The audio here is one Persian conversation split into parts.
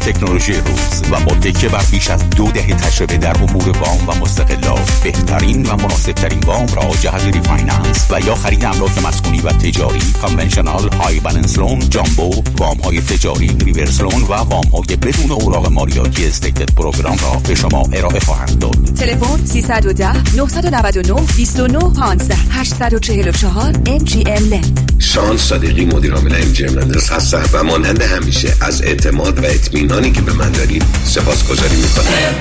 تکنولوژی روز و با تکیه بر بیش از 2 دهه تجربه در امور وام و مستقلات، بهترین و مناسبترین وام را جهت ریفایننس و یا خرید املاک مسکونی و تجاری، کانونشنال، های بالانس لون، جامبو، وام های تجاری، ریورس لون و وام های بدون اوراق مالیاتی استیتد پروگرام را به شما ارائه خواهند داد. تلفن 310 999 29 15 844 MGM لند. شان صادقی مدیر عامل MGM لندرز هستم و مانند همیشه از اعتماد و اطمینانی که به من دارید سپاسگزاری میکنم.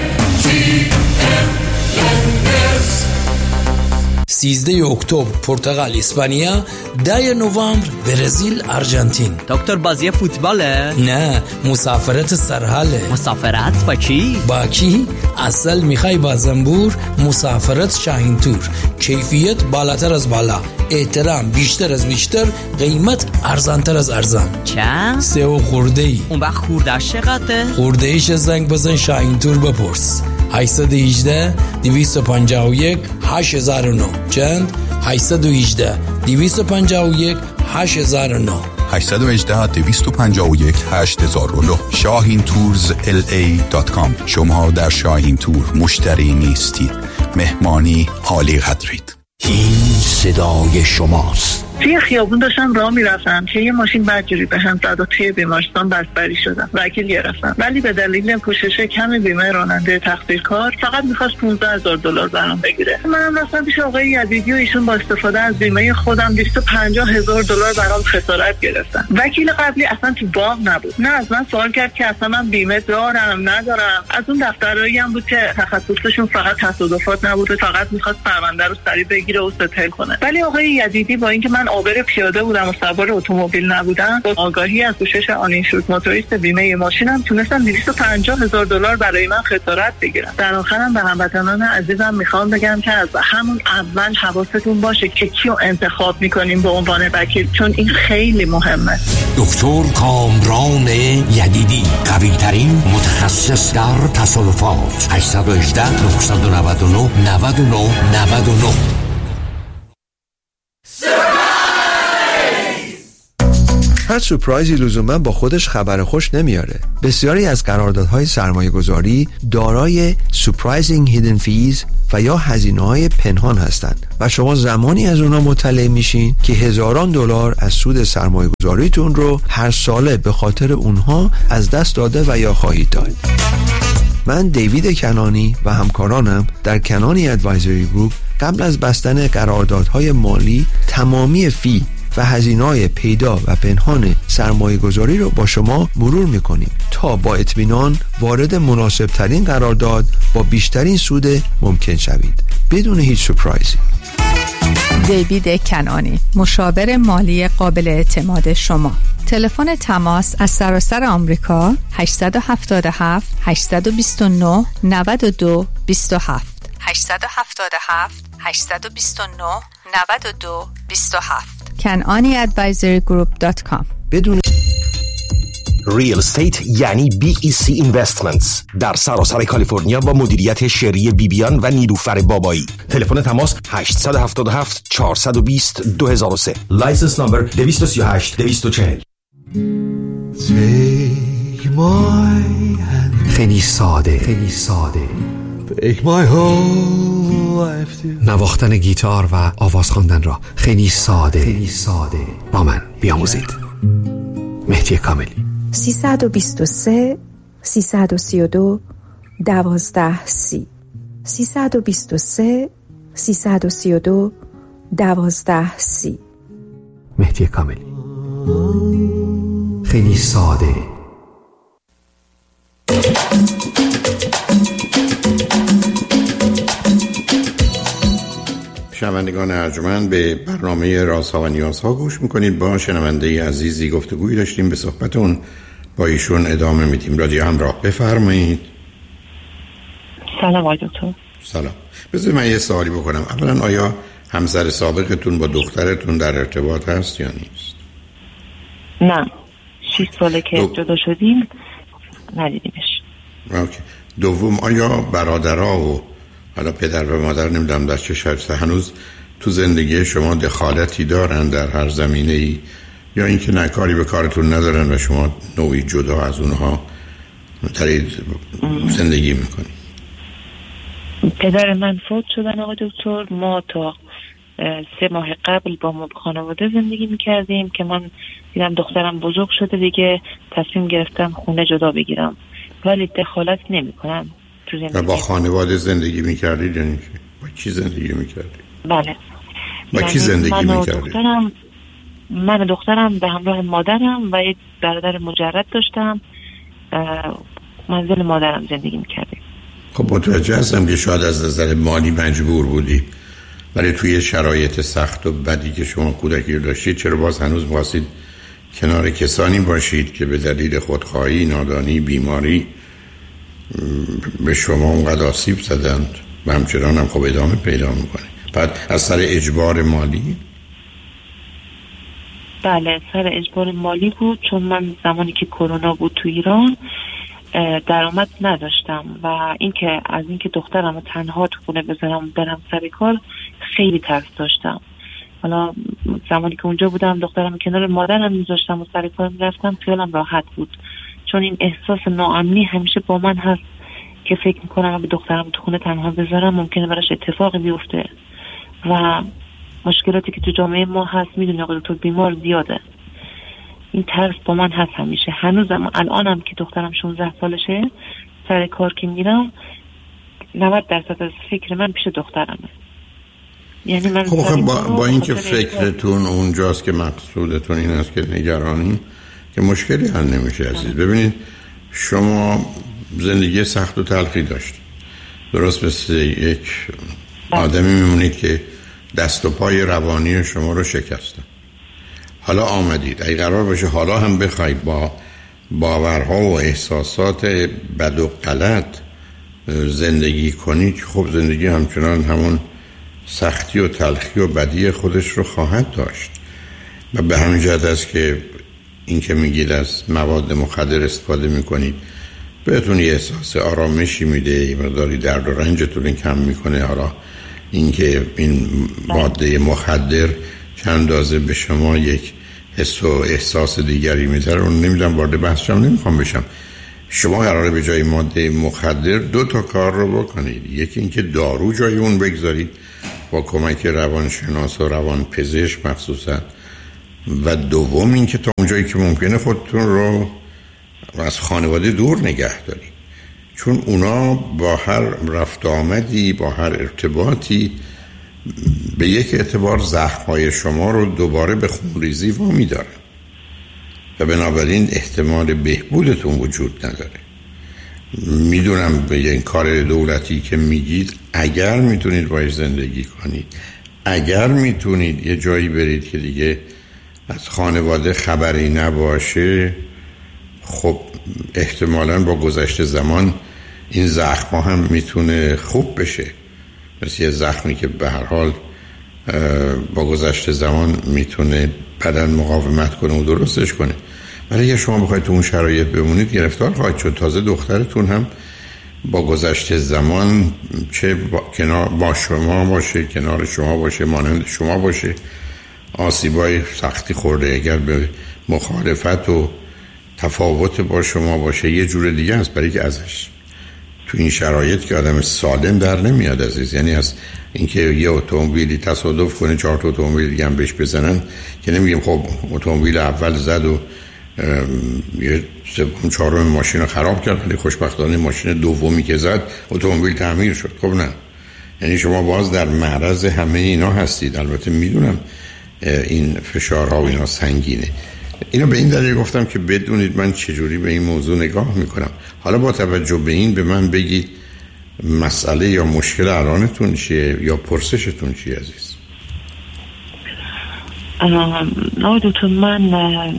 13 اکتبر پرتغال اسپانیا، 10 نوامبر برزیل آرژانتین. دکتر بازی فوتباله؟ نه، مسافرت سرحاله. مسافرت با کی؟ با کی؟ اصل میخوای با زنبور؟ مسافرت شاهین تور. کیفیت بالاتر از بالا، احترام بیشتر از بیشتر، قیمت ارزانتر از ارزان. چند؟ 3 و خورده ای. اون وقت خوردهش چقدره؟ خورده ایش زنگ بزن شاهین تور بپرس. 818 251 8009. چند؟ 818 251 8009. 818 251 8009. ShahinToursLA.com. شما در شاهین تور مشتری نیستید، مهمانی عالی قدرید. این صدای شماست. توی خیابون داشتم راه میرفتم که یه ماشین بدجوری به هم زد و توی بیمارستان بستری شدم. وکیل گرفتم ولی به دلیل پوشش کم بیمه راننده تقصیرکار فقط می‌خواست $15,000 برام بگیره. منم رفتم پیش آقای یزیدی و ایشون با استفاده از بیمه خودم $250,000 برام خسارت گرفتن. وکیل قبلی اصلا تو باغ نبود، نه از من سوال کرد که اصلا من بیمه دارم ندارم. از اون دفترایی هم بود که تخصصشون فقط تصادفات نبود، فقط می‌خواست پرونده رو سریع بگیره و ستل کنه. ولی آقای یزیدی با اینکه من عابر پیاده بودم و سوار اتومبیل نبودم، با آگاهی از پوشش آنینشورد موتوریست بیمه ماشینم تونستم $250,000 برای من خسارت بگیرم. در آخرم به هموطنان عزیزم میخوام بگم که از همون اول حواستون باشه که کیو انتخاب میکنیم به عنوان وکیل، چون این خیلی مهمه. دکتر کامران یدیدی، قوی ترین متخصص در تصادفات. 818 999 99 99. هر سورپرایزی لزوما با خودش خبر خوش نمیاره. بسیاری از قراردادهای سرمایه‌گذاری دارای surprising hidden fees و یا هزینه‌های پنهان هستند و شما زمانی از اونا مطلع میشین که هزاران دلار از سود سرمایه‌گذاریتون رو هر ساله به خاطر اونها از دست داده و یا خواهید داد. من دیوید کنانی و همکارانم در کنانی ادوایزری گروپ قبل از بستن قراردادهای مالی تمامی فی و هزینه‌های پیدا و پنهان سرمایه‌گذاری رو با شما مرور می‌کنیم تا با اطمینان وارد مناسب ترین قرارداد با بیشترین سود ممکن شوید بدون هیچ سورپرایزی. دیوید کنانی، مشاور مالی قابل اعتماد شما. تلفن تماس از سراسر آمریکا 877 829 92 27 877 829 92 27. kananiadvisorygroup.com. بدون ریل استیت یعنی BEC Investments در سراسر کالیفرنیا با مدیریت شری بیبیان و نیلوفر بابایی. تلفن تماس 877 420 2003. لایسنس نمبر 238 240. خیلی ساده، خیلی ساده. نواختن گیتار و آواز خواندن را خیلی ساده، خیلی ساده با من بیاموزید. مهدی کاملی. 323 332 1230 323 332 1230. مهدی کاملی. خیلی ساده. شنوندگان ارجمند، به برنامه رازها و نیازها گوش میکنید. با شنونده عزیزی گفتگویی داشتیم، به صحبتون با ایشون ادامه میدیم. رادیو همراه، بفرمایید. سلام آقای دکتر. سلام. بذارید من یه سوالی بکنم. اولا آیا همسر سابقتون با دخترتون در ارتباط هست یا نیست؟ نه، 6 ساله که جدا شدیم ندیدیمش. اوکی. دوم، آیا برادرها و حالا پدر و مادر نمیدونم در چه شرایطی هنوز تو زندگی شما دخالتی دارن در هر زمینه‌ای، یا اینکه نه کاری به کارتون ندارن و شما نوعی جدا از اونها دارید زندگی میکنید؟ پدر من فوت شدن آقای دکتر. ما تا 3 ماه قبل با خانواده زندگی میکردیم که من دیدم دخترم بزرگ شده دیگه، تصمیم گرفتم خونه جدا بگیرم، ولی دخالت نمی کنم تو زندگی. و با خانواده زندگی میکردید یعنی چی؟ با کی زندگی میکردید؟ بله. با کی زندگی میکردید؟ من و دخترم به همراه مادرم و یک برادر مجرد داشتم، منزل مادرم زندگی میکردیم. خب متوجه هستم که شاید از نظر مالی مجبور بودی، ولی توی شرایط سخت و بدی که شما کودکی رو داشتید چرا باز هنوز می‌خواستید کنار کسانی باشید که به دلیل خودخواهی، نادانی، بیماری به شما اونقدر آسیب زدند و همچنان هم خب ادامه پیدا میکنید؟ بعد از سر اجبار مالی؟ بله، سر اجبار مالی بود، چون من زمانی که کرونا بود تو ایران درآمد نداشتم و اینکه دخترم رو تنها تو خونه بذارم برم سر کار خیلی ترس داشتم. حالا زمانی که اونجا بودم دخترم کنار مادرم میذاشتم و سر کار میرفتم خیالم راحت بود، چون این احساس ناامنی همیشه با من هست که فکر میکنم اگه دخترم تو خونه تنها بذارم ممکنه براش اتفاقی بیفته و مشکلاتی که تو جامعه ما هست میدونی آقای دکتر، بیمار زیاده. این ترس با من هست همیشه. هنوزم الانم که دخترم 16 سالشه سر کار که میرم 90% از فکر من پیش دخترمه. یعنی من خب با اینکه فکرتون اونجاست که مقصودتون این است که نگرانین که مشکلی حل نمیشه عزیز. ببینید شما زندگی سخت و تلخی داشتید، درست مثل یک آدمی میمونید که دست و پای روانی شما رو شکستن. حالا آمدید اگه قرار باشه حالا هم بخواید با باورها و احساسات بد و غلط زندگی کنید، خب زندگی همچنان همون سختی و تلخی و بدی خودش رو خواهد داشت. و به همین جهت است که این که میگید از مواد مخدر استفاده میکنید بهتون یه احساس آرامشی میده، یه مقداری درد و رنجتون کم میکنه. حالا اینکه این ماده مخدر چند اندازه به شما یک حس و احساس دیگری میده رو نمیدونم، وارد بحثم نمیخوام بشم. شما قراره به جای ماده مخدر 2 تا کار رو بکنید. یکی اینکه دارو جای اون بگذارید با کمک روانشناس و روانپزشک مخصوصا، و دوم اینکه تا اونجایی که ممکنه خودتون رو از خانواده دور نگه دارید، چون اونا با هر رفت آمدی، با هر ارتباطی به یک اعتبار زخم‌های شما رو دوباره به خونریزی وامی دارن و بنابراین احتمال بهبودتون وجود نداره. میدونم به این کار دولتی که میگید اگر میتونید باید زندگی کنید، اگر میتونید یه جایی برید که دیگه از خانواده خبری نباشه، خب احتمالاً با گذشت زمان این زخم‌ها هم میتونه خوب بشه، مثل یه زخمی که به هر حال با گذشت زمان میتونه بدن مقاومت کنه و درستش کنه. ولی اگه شما بخواید تو اون شرایط بمونید گرفتار خواهید شد. تازه دخترتون هم با گذشت زمان چه با شما باشه، کنار شما باشه، مانند شما باشه، آسیبای سختی خورده. اگر به مخالفت و تفاوت با شما باشه یه جور دیگه است، برای که ازش تو این شرایط که آدم سالم در نمیاد عزیز. یعنی از اینکه یه اتومبیلی تصادف کنه 4 تا اتومبیل دیگه هم بهش بزنن که نمیگیم خب اتومبیل اول زد و یه 3-4 ماشین رو خراب کرد، ولی خوشبختانه ماشین دومی که زد اتومبیل تعمیر شد. خب نه، یعنی شما باز در معرض همه اینا هستید. البته میدونم این فشارها و اینا سنگینه. اینو به این دلیل گفتم که بدونید من چجوری به این موضوع نگاه میکنم. حالا با توجه به این به من بگید مسئله یا مشکل الانتون چیه یا پرسشتون چیه عزیز؟ نه دکتر، من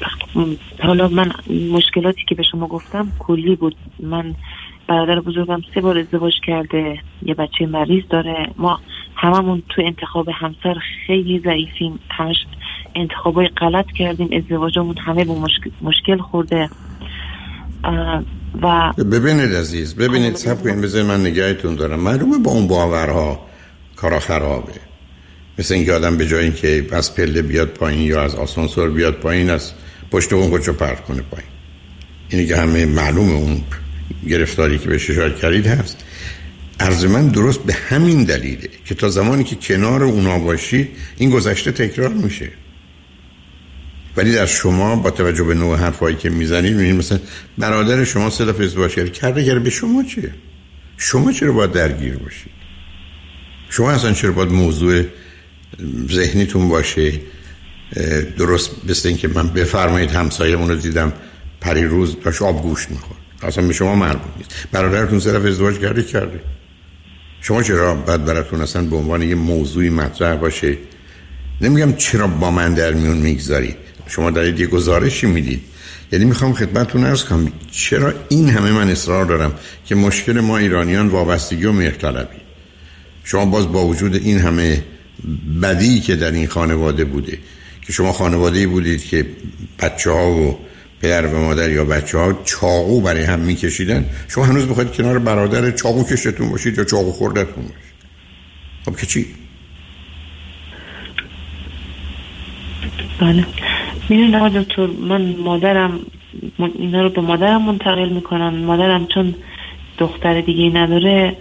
مشکلاتی که به شما گفتم کلی بود. من برادر بزرگم 3 بار ازدواج کرده، یه بچه مریض داره. ما هممون تو انتخاب همسر خیلی ضعیفیم، همش انتخابای غلط کردیم، ازدواجمون همه با مشکل خورده. و ببینید عزیز، ببینید صبر کنید بذارید من نگاهتون دارم. معلومه با اون باورها کارا خرابه. مثل اینکه آدم به جای اینکه از پله بیاد پایین یا از آسانسور بیاد پایین، از پشت اون کوچه پرت کنه پایین. اینی که همه معلومه اون گرفتاری که بهش اشاره کردید هست. عرض من درست به همین دلیله که تا زمانی که کنار اونا باشید این گذشته تکرار میشه. ولی در شما با توجه به نوع حرفایی که میزنید میبینید مثلا برادر شما 3 دفعه ازدواج کرده به شما چه؟ شما چرا باید درگیر باشید؟ شما اصلا چرا باید موضوع ذهنیتون باشه؟ درست مثل این که من بفرمایید همسایه‌مون رو دیدم پریروز داشت آب گوشت میخورد، اصلا به شما مربوط نیست. برادرتون 3 دفعه ازدواج کرده. شما چرا باید براتون اصلا به عنوان یه موضوعی مطرح باشه؟ نمیگم چرا با من در میون میگذارید، شما دارید یه گزارشی میدید. یعنی میخوام خدمتتون عرض کنم چرا این همه من اصرار دارم که مشکل ما ایرانیان وابستگی و مهرطلبی. شما باز با وجود این همه بدی که در این خانواده بوده، که شما خانواده‌ای بودید که بچه‌ها و پدر و مادر یا بچه‌ها چاقو برای هم میکشیدن، شما هنوز بخواید کنار برادر چاقو کشتون باشید یا چاقو خوردتون باشید. خب که چی؟ بله میدونم آقا دکتر، من مادرم اینا رو به مادرم منتقل میکنم. مادرم چون دختر دیگه نداره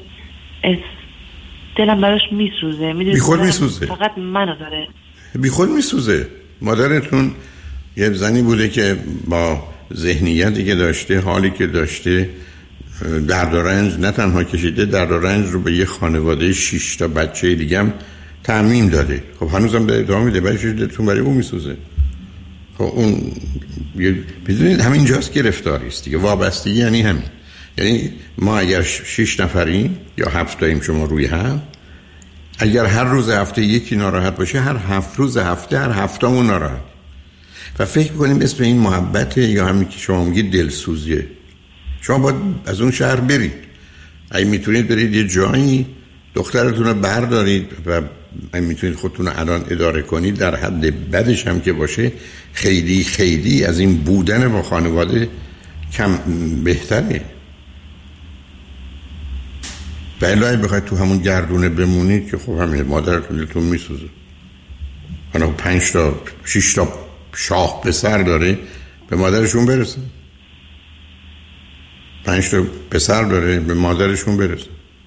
دلم براش میسوزه. بیخود میسوزه، فقط منو داره. بیخود میسوزه. مادرتون یه زنی بوده که با ذهنیتی که داشته، حالی که داشته، درد و رنج نه تنها کشیده، درد و رنج رو به یه خانواده 6 تا بچه دیگه هم تعمیم داده. خب هنوزم به ادامه میده، برای چه دلتون برای اون میسوزه؟ خب اون بدونید همین جاست گرفتاری است دیگه. وابستگی یعنی همین. یعنی ما اگر 6 نفریم یا 7 تاییم شما روی هم، اگر هر روز هفته یکی ناراحت باشه، هر 7 روز هفته هر هفتمون ناراحت. و فکر می‌کنیم اسم این محبت یا همین که شما میگید دلسوزیه. شما باید از اون شهر برید. اگه میتونید برید یه جایی دخترتون رو بردارید و میتونید خودتون رو الان اداره کنید، در حد بدش هم که باشه خیلی خیلی از این بودن با خانواده کم بهتره. و الهی بخواید تو همون گردونه بمونید که خب همین مادرتون دلتون میسوزه. حالا 5 تا 6 تا شاخ پسر داره، به مادرشون برسه. 5 تا پسر داره، به مادرشون برسه.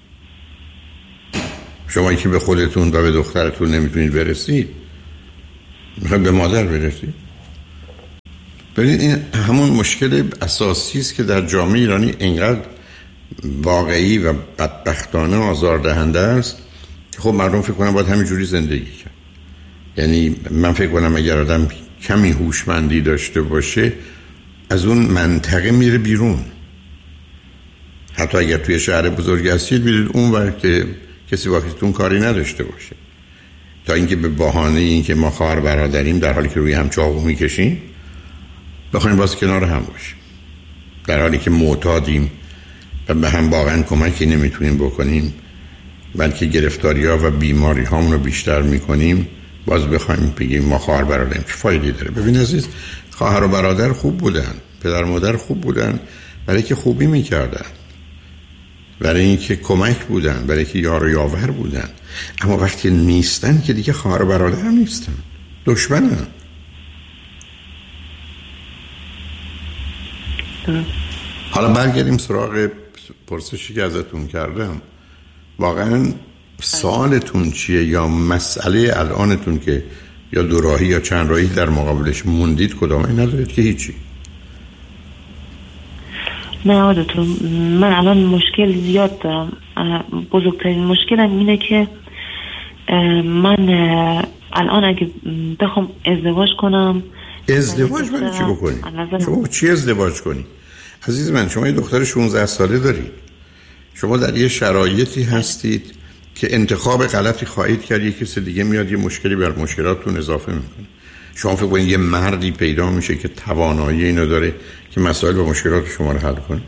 شما که به خودتون و به دخترتون نمیتونید برسید، میخواید به مادر برسید. ببینید این همون مشکل اساسی است که در جامعه ایرانی اینقدر واقعی و بدبختانه آزاردهنده است که خب مردم فکر کنن باید همینجوری زندگی کرد. یعنی من فکر کنم اگر آدم کمی هوشمندی داشته باشه از اون منطقه میره بیرون. حتی اگر توی شهر بزرگ هستید میرید اون ور که کسی واقعیتون کاری نداشته باشه، تا اینکه به بهانه اینکه ما خواهر برادریم در حالی که روی هم چاقو میکشیم بخوایم باز کنار هم باشیم، در حالی که معتادیم و به هم واقعا کمکی نمیتونیم بکنیم بلکه گرفتاری‌ها و بیماری‌هامون رو بیشتر میکنیم، باز بخوایم بگیم ما خواهر برادریم. چه فایده داره؟ ببین عزیز، خواهر و برادر خوب بودن، پدر مادر خوب بودن برای که خوبی میکردن، برای اینکه کمک بودن، برای اینکه یار و یاور بودن. اما وقتی نیستن که دیگه خواهر و برادر هم نیستن، دشمنن. حالا برگردیم سراغ پرسشی که ازتون کردم. واقعا سوالتون چیه یا مسئله الانتون که یا دوراهی یا چند راهی در مقابلش موندید کدامه ندارید که هیچی؟ نه عادتون من الان مشکل زیاد دارم. بزرگترین مشکلم اینه که من الان اگه بخوام ازدواج کنم، ازدواج برای چی بکنی؟ شما چی ازدواج کنی؟ عزیز من شما یه دختر 16 ساله دارید، شما در یه شرایطی هستید که انتخاب غلطی خواهید کرد، یه کسی دیگه میاد یه مشکلی بر مشکلاتتون اضافه میکنه. شما فکر کنید یه مردی پیدا میشه که توانایی اینو داره که مسائل و مشکلات شما رو حل کنه؟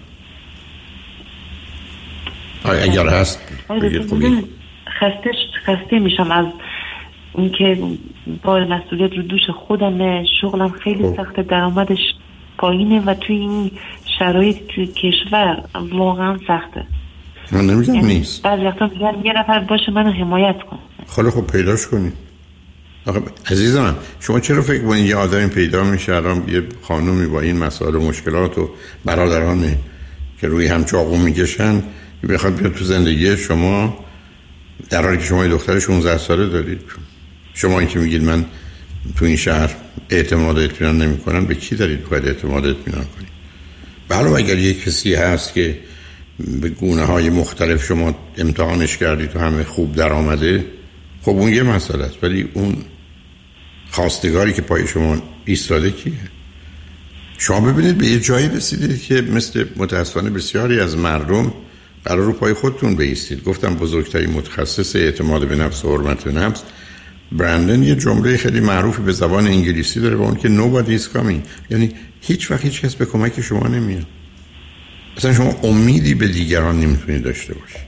اگر هست بگید. خوبی خسته میشم از اینکه بار مسئولیت رو دوش خودمه، شغلم خیلی سخته، درآمدش پایینه و توی این شرایط توی کشور واقعا سخته. من نمیگم نیست، بعضی وقتا میگن یه نفر باشه منو حمایت کن. خب پیداش کنید. آخه عزیزم شما چرا فکر کنید یه آدمی پیدا میشه الان یه خانومی با این مسائل و مشکلات و برادرانه که روی هم چاقو میکشن بخواد بیاد تو زندگی شما، در حالی که شما یه دختر 16 ساله دارید. شما این که میگید من تو این شهر اعتماد و اطمینان نمی‌کنم، به کی دارید باید اعتماد و اطمینان کنید؟ بله اگر یک کسی هست که به گونه‌های مختلف شما امتحانش کردید و همه خوب در آمده، خب اون یه مسئله است، ولی اون خواستگاری که پای شما ایستاده کیه؟ شما ببینید به یه جایی رسیدید که مثل متاسفانه بسیاری از مردم قرار رو پای خودتون بایستید. گفتم بزرگترین متخصص اعتماد به نفس و حرمت نفس برندن یه جمله خیلی معروفی به زبان انگلیسی داره و اون که nobody is coming، یعنی هیچ وقت هیچ کس به کمک شما نمیاد. اصلا شما امیدی به دیگران نمیتونید داشته باشید.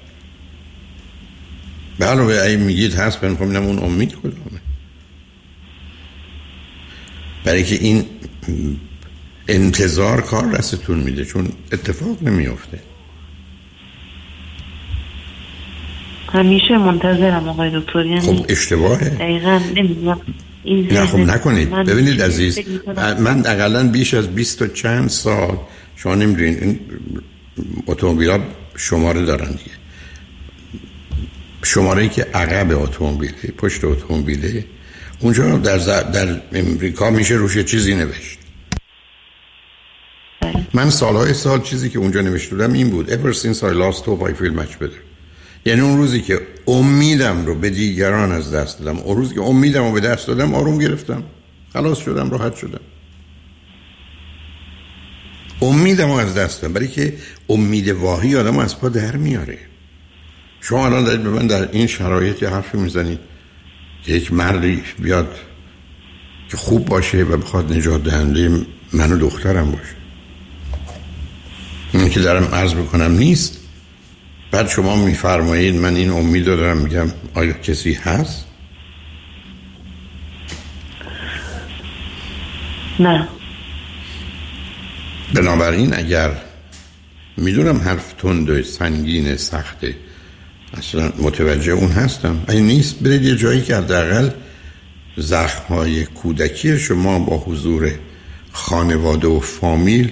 به علاوه اگه میگید هست من میخوام اون امید کدامه؟ برای که این انتظار کار دستتون میده، چون اتفاق نمیافته. همیشه منتظرم آقای دکتر. یعنی خب اشتباهه. دقیقاً نمیدونم. نه خب نکنید. ببینید عزیز، من اقلاً بیش از 20 و چند سال، شما نمیدونید این اتومبیل‌ها شماره دارن دیگه. شماره‌ای که عقب اتومبیله، پشت اتومبیله، اونجا در امریکا میشه روش چیزی نوشت. من سالهای سال چیزی که اونجا نوشتم این بود: ever since I lost hope I feel much better. یعنی اون روزی که امیدم رو به دیگران از دست دادم، اون روزی که امیدم رو به دست دادم، آروم گرفتم، خلاص شدم، راحت شدم. امیدم رو از دست دادم، برای که امید واهی آدم رو از پا در میاره. شما الان دارید به من در این شرایط یه حرفی میزنید که یک مردی بیاد که خوب باشه و بخواد نجات دهنده من و دخترم باشه. این که دارم عرض بکنم نیست. بعد شما میفرمایید من این امید دارم، میگم آیا کسی هست؟ نه. بنابراین اگر میدونم حرف تند سنگین سخته، اصلا متوجه اون هستم، اگه نیست برید یه جایی که حداقل زخم‌های کودکی شما با حضور خانواده و فامیل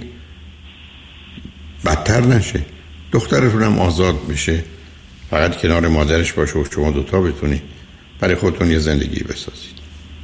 بدتر نشه، دخترتون هم آزاد بشه، فقط کنار مادرش باشه و شما دوتا بتونی برای خودتون یه زندگی بسازید.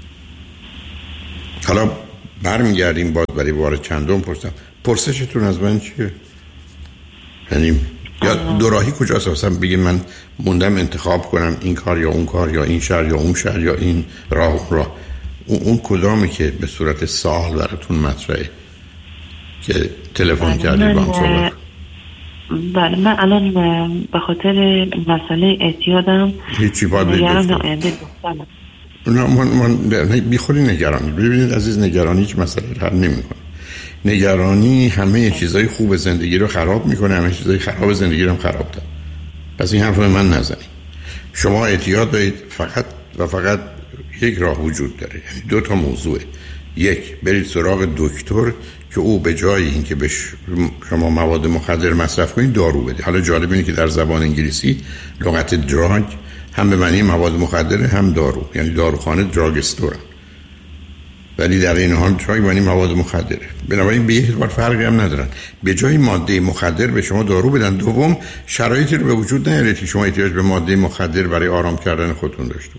حالا برمیگردیم باز برای بار چندم پرسشتون از من چیه؟ یعنی یا دوراهی کجاست؟ اصلا بگید من موندم انتخاب کنم این کار یا اون کار یا این شهر یا اون شهر یا این راه اون کدامی که به صورت سوال براتون مطرحه که تلفن کردید با هم صحبت؟ بله من الان به خاطر مسئله اعتیادم هیچی باید بگید. نه من بیخوری نگرانی. ببینید عزیز، نگرانی هیچ مسئله حل نمی‌کنه. نگرانی همه چیزای خوب زندگی رو خراب میکنه، همه چیزای خراب زندگی رو هم خراب کرد. پس این حرف رو من نزنید. شما اعتیاد دارید، فقط و فقط یک راه وجود داره، یعنی دو تا موضوعه. یک، برید سراغ دکتر که او به جای اینکه به شما مواد مخدر مصرف کنید دارو بده. حالا جالب اینه که در زبان انگلیسی لغت دراگ هم به معنی مواد مخدر هم دارو، یعنی داروخانه دراگ استور، ولی در این حال دراگ معنی مواد مخدره. بنابراین به یک اعتبار فرقی هم ندارن. به جای ماده مخدر به شما دارو بدن. دوم، شرایطی رو به وجود نیارید که شما احتیاج به ماده مخدر برای آرام کردن خودتون داشته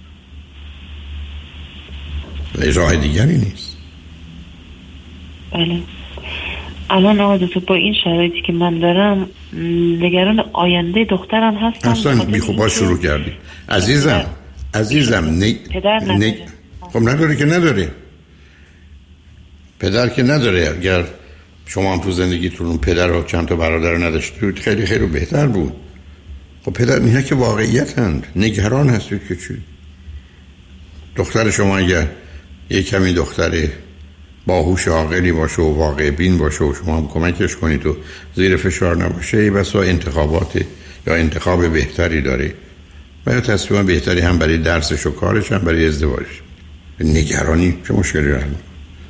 باشید. راه دیگری نیست. بله. الان آقای دکتر با این شرایطی که من دارم نگران آینده دخترم هستم. اصلا بیخوبا شروع کردی عزیزم. پدر نداره. خب نداره که نداره. پدر که نداره. اگر شما هم تو زندگیتون پدر و چند تا برادر نداشتید خیلی خیلی بهتر بود. خب پدر اینها که واقعیت هست. نگران هستید که چی؟ دختر شما اگر یک کمی دختر باهوش عاقلی باشه و واقع بین باشه و شما هم کمکش کنید و زیر فشار نباشه، بسا انتخابات یا انتخاب بهتری داره و یا تصمیم بهتری هم برای درسش و کارش هم برای ازدواجش. نگرانی چه مشکلی رو حل می‌کنه؟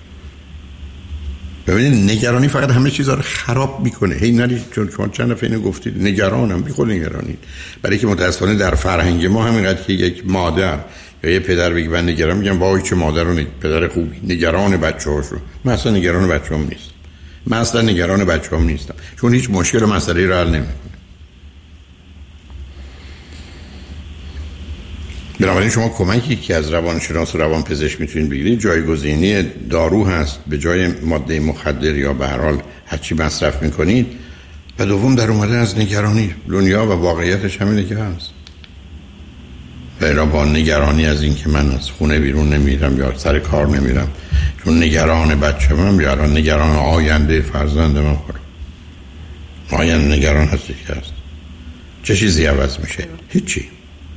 ببینید نگرانی فقط همه چیزا رو خراب میکنه. هی نرید، چون شما چند دفعه اینو گفتید نگرانم، بیخود نگرانید. برای که متاسفانه در فرهنگ ما همینقدر که یک مادر یا یه پدر بگه من نگران، میگم وای چه مادر و پدر خوبی، نگران بچه‌هاشو. من اصلا نگران بچه‌ام نیست. من اصلا نگران بچه‌ام نیستم، چون هیچ مشکل و مسئله‌ای رو حل نمی‌کنه. بنابراین شما کمکی که از روانشناس و روانپزشک میتونید بگیرید جایگزینی دارو هست به جای ماده مخدر یا به هر حال هر چی مصرف میکنید. و دوم در اومده از نگرانی. دنیا و واقعیتش همینه که هست. و با نگرانی از این که من از خونه بیرون نمیرم یا سر کار نمیرم چون نگران بچه‌م یا نگران آینده فرزندم خودم. آینده نگران هستی که هست. چه چیزی عوض میشه؟ هیچی.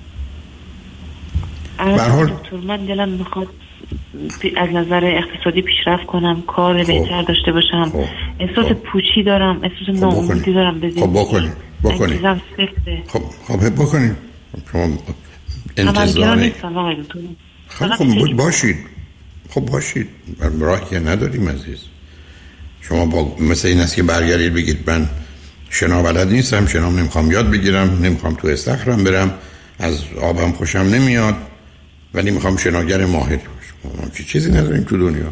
دکتر من دلم میخواد از نظر اقتصادی پیشرفت کنم، کار بهتر داشته باشم. احساس پوچی دارم، احساس ناامیدی دارم به زندگی. بکنید. بکنید. شما انتظار باشید. راهی نداریم عزیز. شما مثل این است که برگردید بگید من شنا بلد نیستم، شنام نمیخوام یاد بگیرم، نمیخوام تو استخرم برم، از آبم خوشم نمیاد، ولی میخوام شناگر ماهر باشم. چیزی نداریم تو دنیا.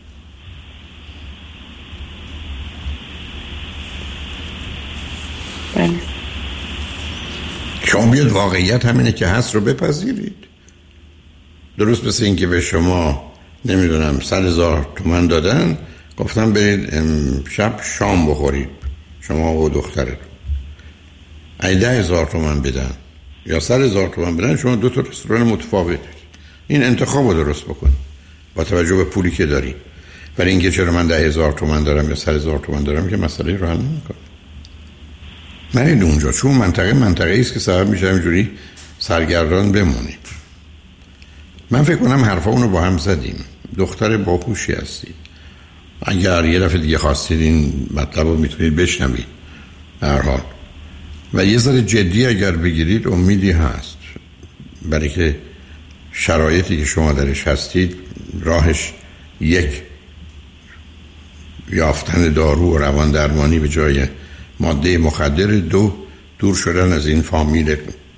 شما بیاد واقعیت همینه که هست رو بپذیرید. درست مثل این که به شما نمیدونم 100,000 تومان دادن، گفتم برید شب شام بخورید شما و دخترت. اگه 10,000 تومان بدن یا 100,000 تومان بدن، شما دو تا رستوران متفاوت. این انتخاب رو درست بکن با توجه به پولی که داری. ولی اینکه چرا من 10,000 تومان دارم یا 100,000 تومان دارم که مسئله رو حل نمی‌کنه. من اونجا چون منطقه است که سبب میشه اینجوری سرگردان بمونید. من فکر کنم حرفامونو با هم زدیم. دختر باهوشی هستید. اگر یه دفعه دیگه خواستید این مطلب رو میتونید بشنوید هر حال. و یه ذره جدی اگر بگیرید امیدی هست، برای که شرایطی که شما درش هستید راهش یک یافتن دارو و روان درمانی به جای ماده مخدر، دو دور شدن از این فامیل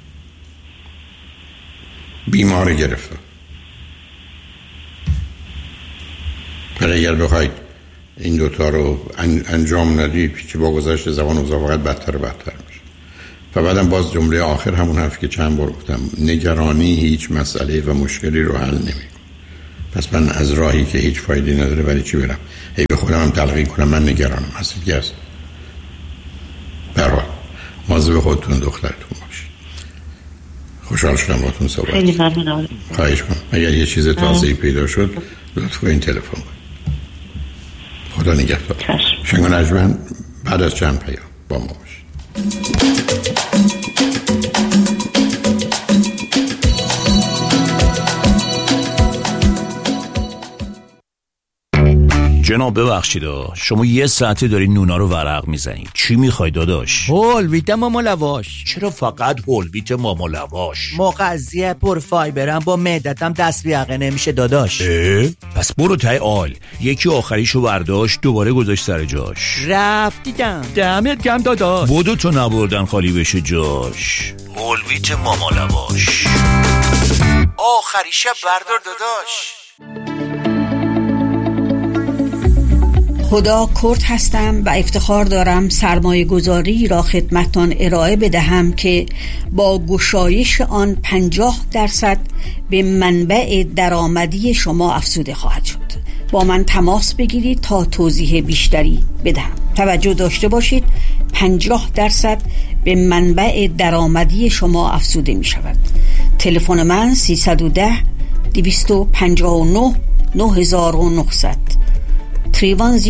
بیمار گرفته. ولی اگر بخواید این دوتا رو انجام ندید که با گذشت زمان اوضاع فقط بدتر و بدتر میشه. و بعدم باز جمله آخر همون حرف که چند بار گفتم، نگرانی هیچ مسئله و مشکلی رو حل نمیکنه. پس من از راهی که هیچ فایده نداره ولی چی برم هی به خودم هم تلقین کنم من نگرانم. هستید که هست برحال مواظب خودتون دخترتون باشید. خوشحال شدم باهاتون صحبت. خیلی ممنونم. خواهش کنم اگر یه چیز تازه‌ای پیدا شد لطف کنید تلفن کنید. خدا نگهدار. شنگ و نجمن بعد از چند پیام با ما باشید. جناب ببخشید شما یه ساعته داری نونا رو ورق میزنید. چی میخوای داداش؟ هول ویت ماما لواش. چرا فقط هول ویت ماما لواش؟ مغذیه پر فایبرم، با معدتم دست بیاقه نمیشه داداش. پس برو تای آل. یکی آخریشو برداشت دوباره گذاشت سر جاش. رفت دیدم. دمت گرم داداش. بودو تو نبردن خالی بشه جاش. هول ویت ماما لواش. آخریشه بردار داداش. خدا کرد هستم و افتخار دارم سرمایه گذاری را خدمتان ارائه بدهم که با گشایش آن 50% به منبع درآمدی شما افزوده خواهد شد. با من تماس بگیرید تا توضیح بیشتری بدهم. توجه داشته باشید 50% به منبع درآمدی شما افزوده می شود. تلفن من 310 259 9900 310-259-9900.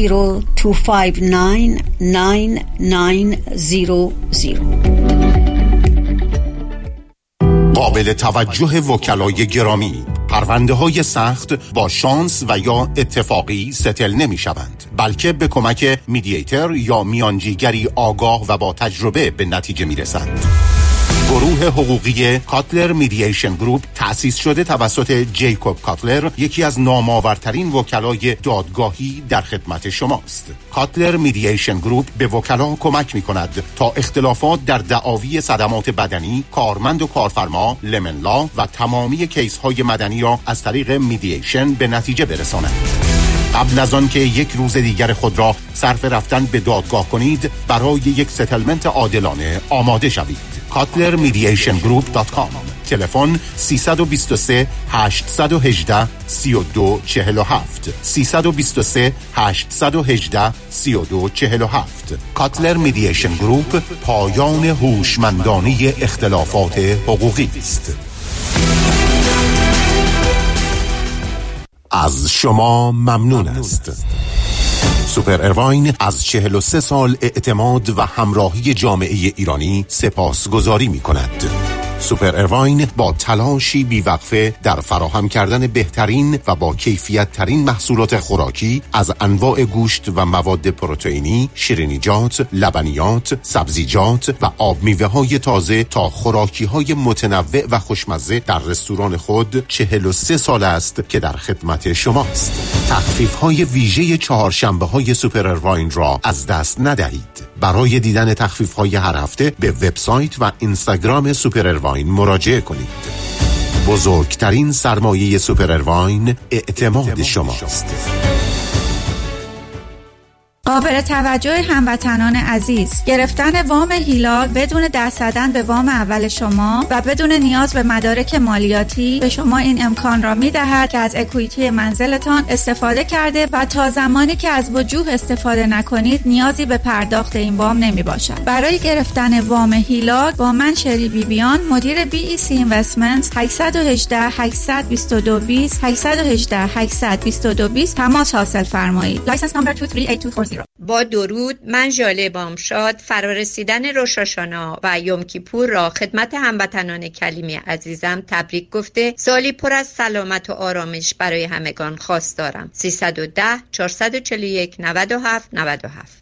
قابل توجه وکلای گرامی، پرونده های سخت با شانس و یا اتفاقی ستل نمی شوند، بلکه به کمک میدییتر یا میانجیگری آگاه و با تجربه به نتیجه می رسند. گروه حقوقی کاتلر میدییشن گروپ تأسیس شده توسط جیکوب کاتلر، یکی از نامآورترین وکلای دادگاهی در خدمت شماست. کاتلر میدییشن گروپ به وکلا کمک می کند تا اختلافات در دعاوی صدمات بدنی، کارمند و کارفرما، لمن لا و تمامی کیس های مدنی را از طریق میدییشن به نتیجه برساند. قبل از آن که یک روز دیگر خود را صرف رفتن به دادگاه کنید، برای یک ستلمنت عادلانه آماده شوید. KotlerMediationGroup.com. تلفن 323 818 3247 323 818 3247. کاتلر میدییشن گروپ، پایان هوشمندانه اختلافات حقوقی است. از شما ممنون است. سوپر ارواین از 43 سال اعتماد و همراهی جامعه ایرانی سپاسگزاری می کند. سوپر ارواین با تلاشی بیوقفه در فراهم کردن بهترین و با کیفیت ترین محصولات خوراکی از انواع گوشت و مواد پروتئینی، شیرینیجات، لبنیات، سبزیجات و آب میوه های تازه تا خوراکی های متنوع و خوشمزه در رستوران خود 43 سال است که در خدمت شماست. تخفیف های ویژه چهارشنبه های سوپر ارواین را از دست ندهید. برای دیدن تخفیف های هر هفته به وبسایت و اینستاگرام سوپر ارواین مراجعه کنید. بزرگترین سرمایه سوپر ارواین اعتماد شماست. قابل توجه هموطنان عزیز، گرفتن وام هیلال بدون دست زدن به وام اول شما و بدون نیاز به مدارک مالیاتی به شما این امکان را می‌دهد که از اکویتی منزلتان استفاده کرده و تا زمانی که از وجوه استفاده نکنید نیازی به پرداخت این وام نمی‌باشد. برای گرفتن وام هیلال با من شری بیبیان، مدیر BEC Investments 818 822 20 818 822 20 تماس حاصل فرمایید. لایسنس نمبر 238240. با درود، من ژاله بامشاد فرارسیدن روش هاشانا و یوم کیپور را خدمت هموطنان کلیمی عزیزم تبریک گفته سالی پر از سلامت و آرامش برای همگان خواستارم. 310 441 97 97.